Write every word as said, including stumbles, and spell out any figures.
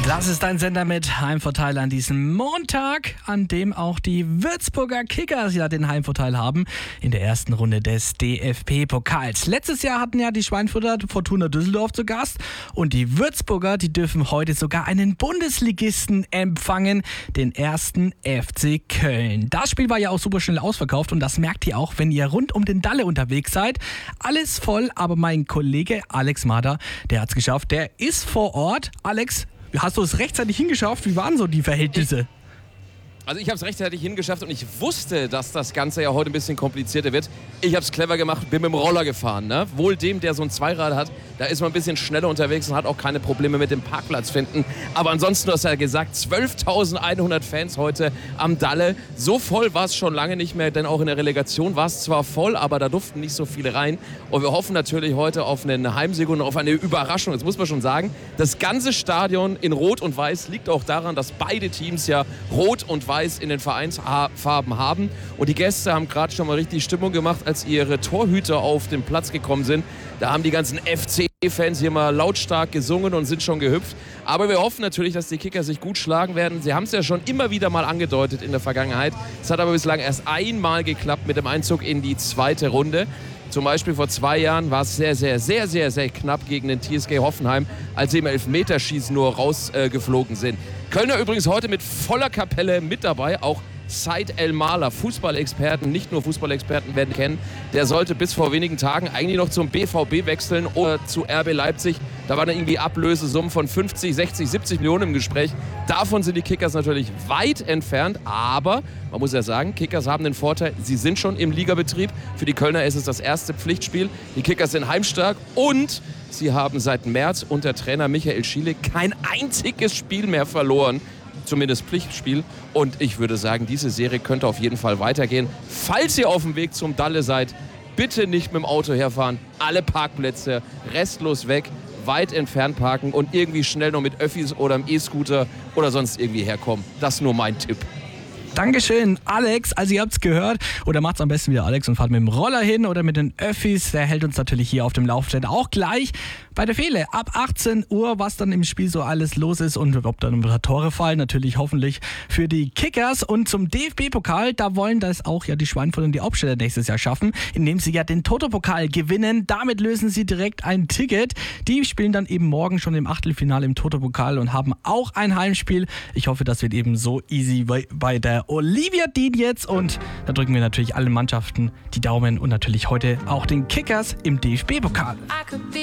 Das ist ein Sender mit Heimvorteil an diesem Montag, an dem auch die Würzburger Kickers ja den Heimvorteil haben in der ersten Runde des D F B-Pokals. Letztes Jahr hatten ja die Schweinfurter Fortuna Düsseldorf zu Gast und die Würzburger, die dürfen heute sogar einen Bundesligisten empfangen, den ersten F C Köln. Das Spiel war ja auch super schnell ausverkauft und das merkt ihr auch, wenn ihr rund um den Dalle unterwegs seid. Alles voll, aber mein Kollege Alex Mader, der hat's geschafft, der ist vor Ort. Alex, hast du es rechtzeitig hingeschafft? Wie waren so die Verhältnisse? Also ich habe es rechtzeitig hingeschafft und ich wusste, dass das Ganze ja heute ein bisschen komplizierter wird. Ich habe es clever gemacht, bin mit dem Roller gefahren. Ne? Wohl dem, der so ein Zweirad hat, da ist man ein bisschen schneller unterwegs und hat auch keine Probleme mit dem Parkplatz finden. Aber ansonsten, du hast ja gesagt, zwölftausendeinhundert Fans heute am Dalle. So voll war es schon lange nicht mehr, denn auch in der Relegation war es zwar voll, aber da durften nicht so viele rein. Und wir hoffen natürlich heute auf einen Heimsieg und auf eine Überraschung. Jetzt muss man schon sagen, das ganze Stadion in Rot und Weiß liegt auch daran, dass beide Teams ja Rot und Weiß in den Vereinsfarben haben. Und die Gäste haben gerade schon mal richtig Stimmung gemacht, als ihre Torhüter auf den Platz gekommen sind. Da haben die ganzen F C-Fans hier mal lautstark gesungen und sind schon gehüpft. Aber wir hoffen natürlich, dass die Kicker sich gut schlagen werden. Sie haben es ja schon immer wieder mal angedeutet in der Vergangenheit. Es hat aber bislang erst einmal geklappt mit dem Einzug in die zweite Runde. Zum Beispiel vor zwei Jahren war es sehr, sehr, sehr, sehr, sehr knapp gegen den T S G Hoffenheim, als sie im Elfmeterschießen nur rausgeflogen äh, sind. Kölner übrigens heute mit voller Kapelle mit dabei, auch Said El-Mahler, Fußballexperten, nicht nur Fußballexperten werden kennen. Der sollte bis vor wenigen Tagen eigentlich noch zum B V B wechseln oder zu R B Leipzig. Da waren dann irgendwie Ablösesummen von fünfzig, sechzig, siebzig Millionen im Gespräch. Davon sind die Kickers natürlich weit entfernt. Aber man muss ja sagen, Kickers haben den Vorteil, sie sind schon im Ligabetrieb. Für die Kölner ist es das erste Pflichtspiel. Die Kickers sind heimstark und sie haben seit März unter Trainer Michael Schiele kein einziges Spiel mehr verloren. Zumindest Pflichtspiel. Und ich würde sagen, diese Serie könnte auf jeden Fall weitergehen. Falls ihr auf dem Weg zum Dalle seid, bitte nicht mit dem Auto herfahren. Alle Parkplätze restlos weg, weit entfernt parken und irgendwie schnell noch mit Öffis oder einem E-Scooter oder sonst irgendwie herkommen. Das ist nur mein Tipp. Dankeschön, Alex. Also ihr habt's gehört. Oder macht's am besten wieder Alex und fahrt mit dem Roller hin oder mit den Öffis. Der hält uns natürlich hier auf dem Laufstelle auch gleich bei der Fehde ab achtzehn Uhr, was dann im Spiel so alles los ist und ob dann ein paar Tore fallen. Natürlich hoffentlich für die Kickers. Und zum D F B-Pokal, da wollen das auch ja die Schweinfurter und die Hauptstädter nächstes Jahr schaffen, indem sie ja den Toto-Pokal gewinnen. Damit lösen sie direkt ein Ticket. Die spielen dann eben morgen schon im Achtelfinale im Toto-Pokal und haben auch ein Heimspiel. Ich hoffe, das wird eben so easy bei, bei der Olivia Dean jetzt. Und da drücken wir natürlich allen Mannschaften die Daumen und natürlich heute auch den Kickers im D F B-Pokal.